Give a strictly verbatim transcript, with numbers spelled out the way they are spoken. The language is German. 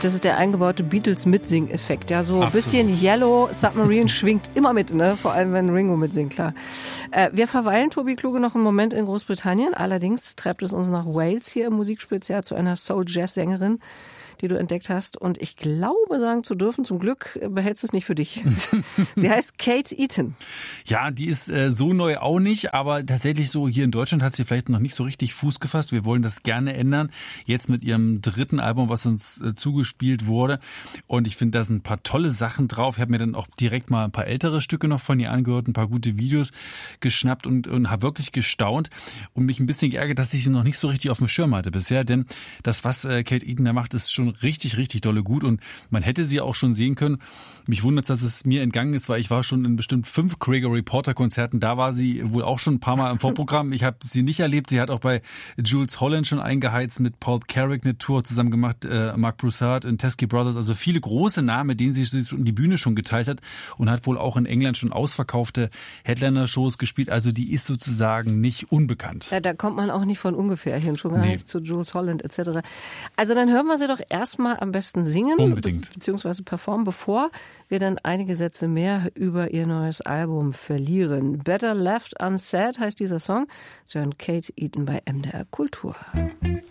Das ist der eingebaute Beatles-Mitsing-Effekt. Ja, so ein Absolut. bisschen Yellow Submarine schwingt immer mit, ne? Vor allem, wenn Ringo mitsingt, klar. Äh, wir verweilen, Tobi Kluge, noch einen Moment in Großbritannien. Allerdings treibt es uns nach Wales hier im Musikspezial zu einer Soul-Jazz-Sängerin, die du entdeckt hast. Und ich glaube, sagen zu dürfen, zum Glück behältst du es nicht für dich. Sie heißt Kate Eaton. Ja, die ist äh, so neu auch nicht, aber tatsächlich so hier in Deutschland hat sie vielleicht noch nicht so richtig Fuß gefasst. Wir wollen das gerne ändern. Jetzt mit ihrem dritten Album, was uns äh, zugespielt wurde. Und ich finde, da sind ein paar tolle Sachen drauf. Ich habe mir dann auch direkt mal ein paar ältere Stücke noch von ihr angehört, ein paar gute Videos geschnappt und, und habe wirklich gestaunt und mich ein bisschen geärgert, dass ich sie noch nicht so richtig auf dem Schirm hatte bisher. Denn das, was äh, Kate Eaton da macht, ist schon richtig, richtig dolle gut und man hätte sie auch schon sehen können. Mich wundert, dass es mir entgangen ist, weil ich war schon in bestimmt fünf Gregory Porter Konzerten. Da war sie wohl auch schon ein paar Mal im Vorprogramm. Ich habe sie nicht erlebt. Sie hat auch bei Jools Holland schon eingeheizt, mit Paul Carrick eine Tour zusammen gemacht, äh, Mark Broussard und Teskey Brothers. Also viele große Namen, mit denen sie sich die Bühne schon geteilt hat und hat wohl auch in England schon ausverkaufte Headliner-Shows gespielt. Also die ist sozusagen nicht unbekannt. Ja, da kommt man auch nicht von ungefähr hin, schon gar Nee. nicht zu Jools Holland et cetera. Also dann hören wir sie doch erstmal am besten singen, Unbedingt. be- beziehungsweise performen, bevor wir dann einige Sätze mehr über ihr neues Album verlieren. Better Left Unsaid heißt dieser Song. Sie hören Kate Eaton bei M D R Kultur.